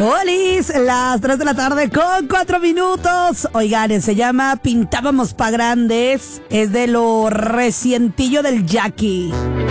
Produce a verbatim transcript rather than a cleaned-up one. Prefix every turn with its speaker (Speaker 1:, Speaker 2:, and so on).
Speaker 1: Olis, las tres de la tarde con cuatro minutos. Oigan, se llama Pintábamos pa' Grandes. Es de lo recientillo del Jackie.